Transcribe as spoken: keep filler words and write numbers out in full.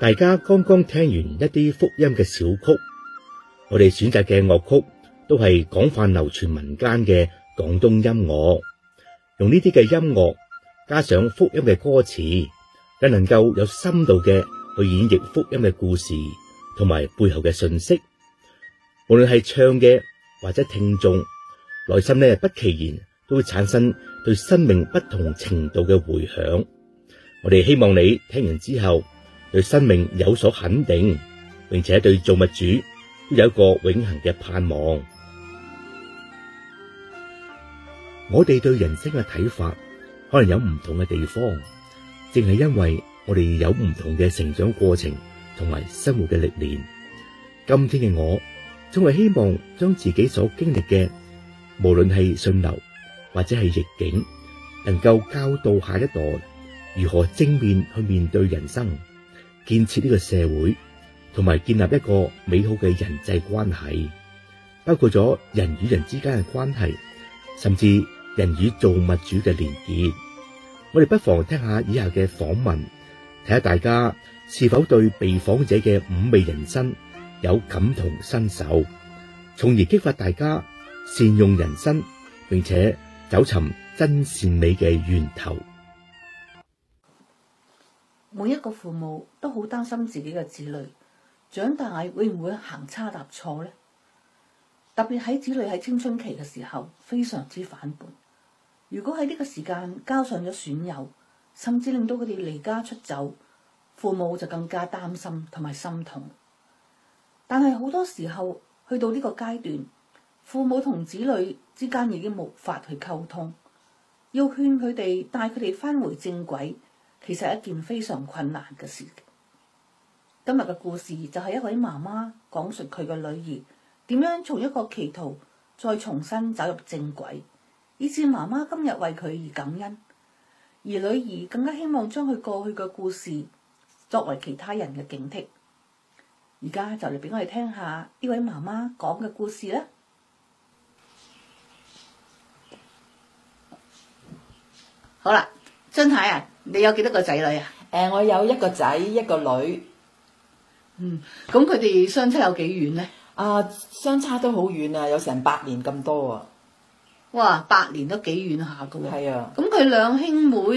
大家剛剛聽完一啲福音嘅小曲，我哋選擇嘅樂曲都係廣泛流傳民間嘅廣東音樂，用呢啲嘅音樂加上福音嘅歌詞，更能夠有深度嘅去演繹福音嘅故事同埋背後嘅信息。無論係唱嘅或者聽眾，內心呢不其然都會產生對生命不同程度嘅回響。我哋希望你聽完之後對生命有所肯定，並且對造物主都有一個永恆嘅盼望。我哋對人生嘅睇法可能有唔同嘅地方，正係因為我哋有唔同嘅成長過程同埋生活嘅歷練。今天嘅我總係希望將自己所經歷嘅，無論係順流或者係逆境，能夠教導下一代如何正面去面對人生，建設呢個社會，同埋建立一個美好嘅人際關係，包括咗人與人之間嘅關係，甚至人與造物主嘅連結。我哋不妨聽下以下嘅訪問，睇下大家是否對被訪者嘅五味人生有感同身受，從而激發大家善用人生，並且走尋真善美嘅源頭。 每一個父母都好擔心自己嘅子女長大會唔會行差踏錯呢？特別喺子女喺青春期嘅時候，非常之反叛。如果喺呢個時間交上咗損友，甚至令到佢哋離家出走，父母就更加擔心同埋心痛。但係好多時候去到呢個階段，父母同子女之間已經無法去溝通，要勸佢哋帶佢哋返回正軌，其實係一件非常困難嘅事。今日嘅故事就係一位媽媽講述佢嘅女兒點樣從一個歧途再重新走入正軌，以致媽媽今日為佢而感恩，而女兒更加希望將佢過去嘅故事作為其他人嘅警惕。而家就嚟俾我哋聽下呢位媽媽講嘅故事啦。好啦，張太啊，你有幾多個仔女啊？ 誒、呃，我有一個仔一個女。 嗯，咁佢哋相差有幾遠呢？ 啊，相差都好遠啊，有成八年咁多啊！ 哇，八年都幾遠下噶喎。 係啊。 咁佢兩兄妹